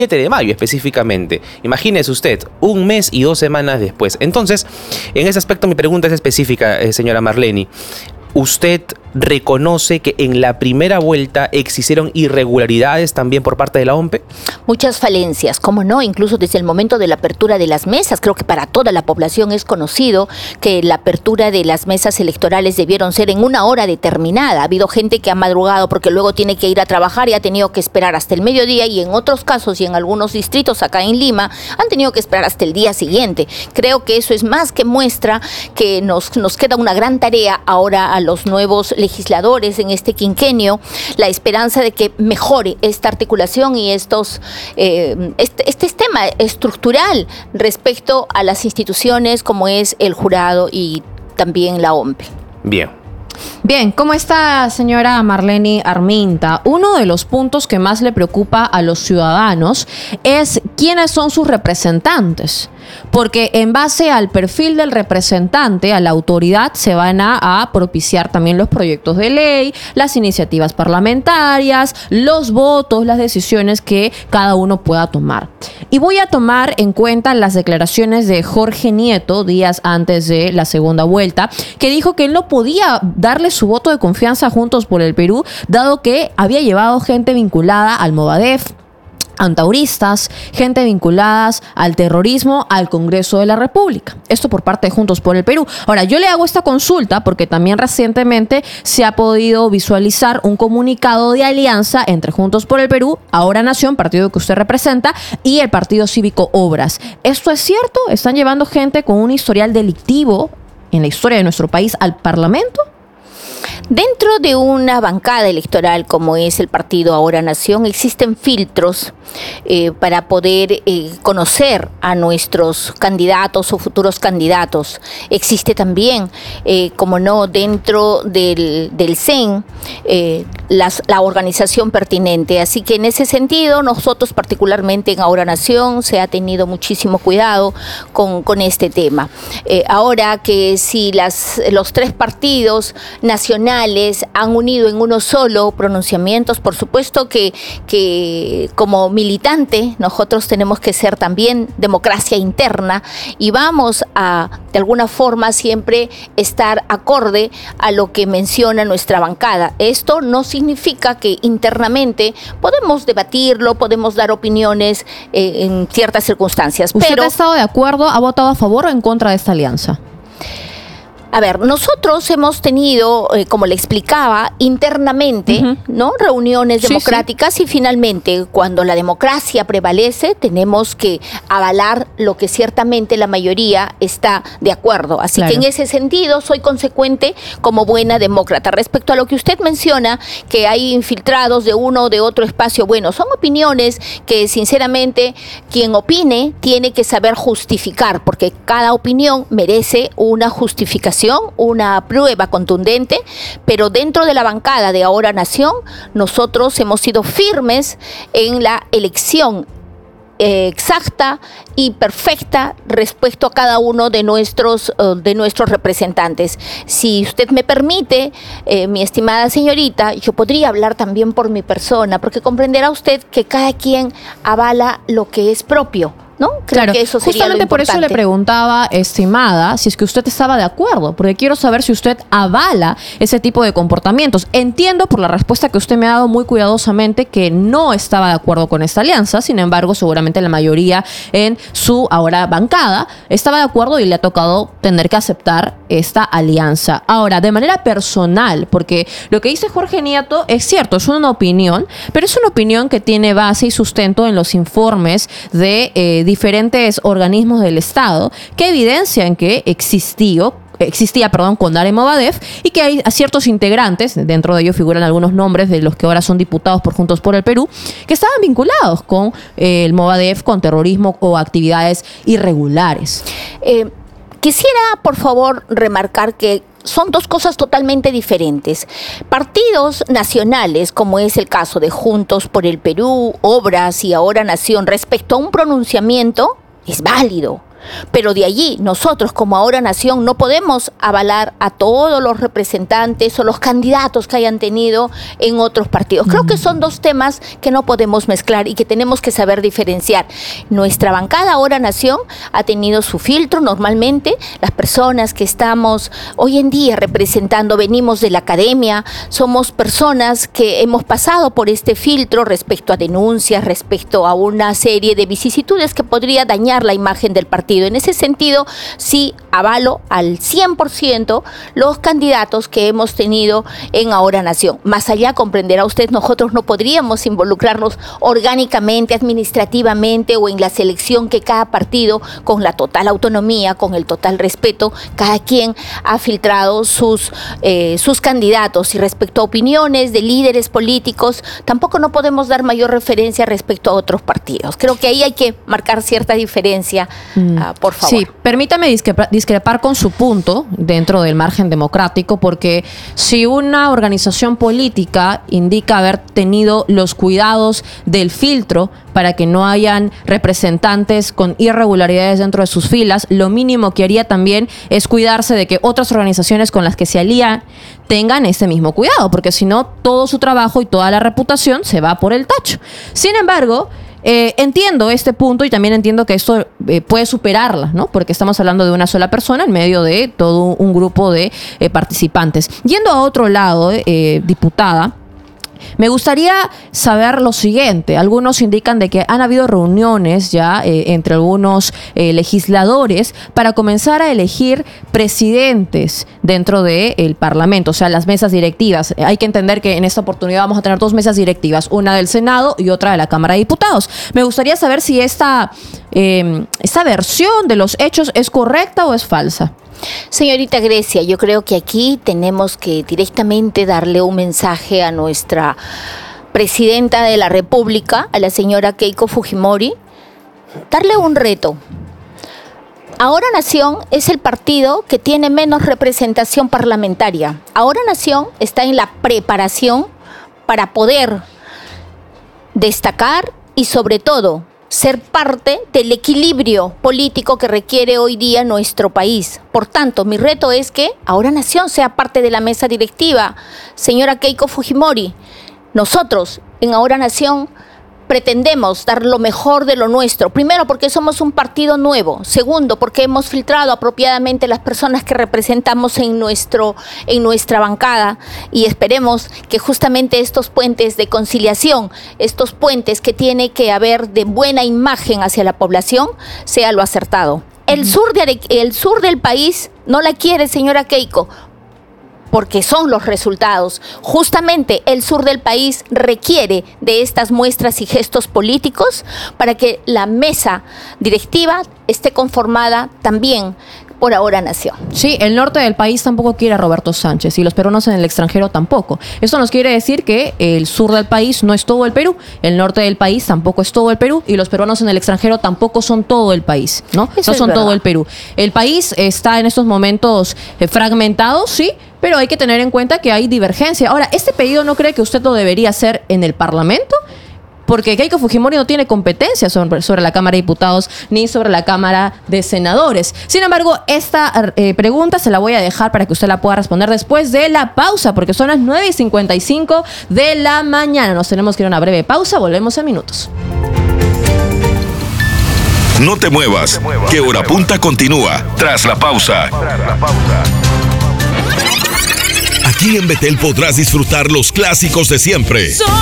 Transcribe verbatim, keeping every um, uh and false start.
siete de mayo específicamente. Imagínese usted, un mes y dos semanas después. Entonces, en ese aspecto mi pregunta es específica, eh, señora Marleny. ¿Usted reconoce que en la primera vuelta existieron irregularidades también por parte de la O M P E? Muchas falencias, cómo no, incluso desde el momento de la apertura de las mesas. Creo que para toda la población es conocido que la apertura de las mesas electorales debieron ser en una hora determinada. Ha habido gente que ha madrugado porque luego tiene que ir a trabajar y ha tenido que esperar hasta el mediodía, y en otros casos y en algunos distritos acá en Lima han tenido que esperar hasta el día siguiente. Creo que eso es más que muestra que nos, nos queda una gran tarea ahora a los nuevos legisladores en este quinquenio, la esperanza de que mejore esta articulación y estos eh, este, este tema estructural respecto a las instituciones como es el jurado y también la O M P E. Bien. Bien, ¿cómo está, señora Marleny Arminta? Uno de los puntos que más le preocupa a los ciudadanos es quiénes son sus representantes. Porque en base al perfil del representante, a la autoridad, se van a, a propiciar también los proyectos de ley, las iniciativas parlamentarias, los votos, las decisiones que cada uno pueda tomar. Y voy a tomar en cuenta las declaraciones de Jorge Nieto días antes de la segunda vuelta, que dijo que él no podía darle su voto de confianza a Juntos por el Perú, dado que había llevado gente vinculada al Movadef, antauristas, gente vinculadas al terrorismo, al Congreso de la República. Esto por parte de Juntos por el Perú. Ahora, yo le hago esta consulta porque también recientemente se ha podido visualizar un comunicado de alianza entre Juntos por el Perú, Ahora Nación, partido que usted representa, y el Partido Cívico Obras. ¿Esto es cierto? ¿Están llevando gente con un historial delictivo en la historia de nuestro país al Parlamento? Dentro de una bancada electoral como es el partido Ahora Nación, existen filtros eh, para poder eh, conocer a nuestros candidatos o futuros candidatos. Existe también, eh, como no, dentro del, del C E N, eh, las, la organización pertinente. Así que en ese sentido, nosotros particularmente en Ahora Nación se ha tenido muchísimo cuidado con, con este tema. Eh, ahora que si las, los tres partidos nacionales han unido en uno solo pronunciamientos, por supuesto que, que como militante nosotros tenemos que ser también democracia interna y vamos a de alguna forma siempre estar acorde a lo que menciona nuestra bancada. Esto no significa que internamente podemos debatirlo, podemos dar opiniones eh, en ciertas circunstancias. ¿Usted pero, ha estado de acuerdo, ha votado a favor o en contra de esta alianza? A ver, nosotros hemos tenido, eh, como le explicaba, internamente, uh-huh. ¿no? reuniones democráticas, sí, sí. Y finalmente, cuando la democracia prevalece, tenemos que avalar lo que ciertamente la mayoría está de acuerdo. Así claro. que en ese sentido soy consecuente como buena demócrata. Respecto a lo que usted menciona, que hay infiltrados de uno o de otro espacio, bueno, son opiniones que sinceramente quien opine tiene que saber justificar, porque cada opinión merece una justificación, una prueba contundente, pero dentro de la bancada de Ahora Nación, nosotros hemos sido firmes en la elección eh, exacta y perfecta respecto a cada uno de nuestros, uh, de nuestros representantes. Si usted me permite, eh, mi estimada señorita, yo podría hablar también por mi persona, porque comprenderá usted que cada quien avala lo que es propio, ¿no? Creo claro, que eso sería justamente por eso le preguntaba, estimada, si es que usted estaba de acuerdo, porque quiero saber si usted avala ese tipo de comportamientos. Entiendo por la respuesta que usted me ha dado muy cuidadosamente que no estaba de acuerdo con esta alianza, sin embargo, seguramente la mayoría en su ahora bancada estaba de acuerdo y le ha tocado tener que aceptar esta alianza. Ahora, de manera personal, porque lo que dice Jorge Nieto es cierto, es una opinión, pero es una opinión que tiene base y sustento en los informes de eh, diferentes organismos del Estado que evidencian que existió existía, perdón, Condare Movadef y que hay ciertos integrantes, dentro de ellos figuran algunos nombres de los que ahora son diputados por Juntos por el Perú, que estaban vinculados con eh, el Movadef, con terrorismo o actividades irregulares. Eh, quisiera, por favor, remarcar que son dos cosas totalmente diferentes. Partidos nacionales, como es el caso de Juntos por el Perú, Obras y Ahora Nación, respecto a un pronunciamiento, es válido. Pero de allí, nosotros como Ahora Nación no podemos avalar a todos los representantes o los candidatos que hayan tenido en otros partidos. Creo que son dos temas que no podemos mezclar y que tenemos que saber diferenciar. Nuestra bancada Ahora Nación ha tenido su filtro normalmente. Las personas que estamos hoy en día representando, venimos de la academia, somos personas que hemos pasado por este filtro respecto a denuncias, respecto a una serie de vicisitudes que podría dañar la imagen del partido. En ese sentido, sí avalo al cien por ciento los candidatos que hemos tenido en Ahora Nación. Más allá, comprenderá usted, nosotros no podríamos involucrarnos orgánicamente, administrativamente o en la selección que cada partido, con la total autonomía, con el total respeto, cada quien ha filtrado sus, eh, sus candidatos. Y respecto a opiniones de líderes políticos, tampoco no podemos dar mayor referencia respecto a otros partidos. Creo que ahí hay que marcar cierta diferencia. Mm. Uh, por favor. Sí, permítame discrepar, discrepar con su punto dentro del margen democrático, porque si una organización política indica haber tenido los cuidados del filtro para que no hayan representantes con irregularidades dentro de sus filas, lo mínimo que haría también es cuidarse de que otras organizaciones con las que se alían tengan ese mismo cuidado, porque si no, todo su trabajo y toda la reputación se va por el tacho. Sin embargo, Eh, entiendo este punto y también entiendo que esto eh, puede superarla, ¿no? Porque estamos hablando de una sola persona en medio de todo un grupo de eh, participantes. Yendo a otro lado, eh, diputada, me gustaría saber lo siguiente. Algunos indican de que han habido reuniones ya eh, entre algunos eh, legisladores para comenzar a elegir presidentes dentro del Parlamento, o sea, las mesas directivas. Hay que entender que en esta oportunidad vamos a tener dos mesas directivas, una del Senado y otra de la Cámara de Diputados. Me gustaría saber si esta, eh, esta versión de los hechos es correcta o es falsa. Señorita Grecia, yo creo que aquí tenemos que directamente darle un mensaje a nuestra presidenta de la República, a la señora Keiko Fujimori, darle un reto. Ahora Nación es el partido que tiene menos representación parlamentaria. Ahora Nación está en la preparación para poder destacar y sobre todo ser parte del equilibrio político que requiere hoy día nuestro país. Por tanto, mi reto es que Ahora Nación sea parte de la mesa directiva. Señora Keiko Fujimori, nosotros en Ahora Nación pretendemos dar lo mejor de lo nuestro. Primero, porque somos un partido nuevo. Segundo, porque hemos filtrado apropiadamente las personas que representamos en, nuestro, en nuestra bancada y esperemos que justamente estos puentes de conciliación, estos puentes que tiene que haber de buena imagen hacia la población, sea lo acertado. El sur, de Are- el sur del país no la quiere, señora Keiko, porque son los resultados. Justamente el sur del país requiere de estas muestras y gestos políticos para que la mesa directiva esté conformada también por Ahora Nación. Sí, el norte del país tampoco quiere a Roberto Sánchez y los peruanos en el extranjero tampoco. Esto nos quiere decir que el sur del país no es todo el Perú, el norte del país tampoco es todo el Perú y los peruanos en el extranjero tampoco son todo el país, ¿no? Eso no es son verdad. todo el Perú. El país está en estos momentos eh, fragmentado, sí, pero hay que tener en cuenta que hay divergencia. Ahora, ¿este pedido no cree que usted lo debería hacer en el Parlamento? Porque Keiko Fujimori no tiene competencia sobre, sobre la Cámara de Diputados ni sobre la Cámara de Senadores. Sin embargo, esta eh, pregunta se la voy a dejar para que usted la pueda responder después de la pausa, porque son las nueve y cincuenta y cinco de la mañana. Nos tenemos que ir a una breve pausa, volvemos en minutos. No te muevas, que Hora Punta continúa tras la pausa. Aquí en Betel podrás disfrutar los clásicos de siempre.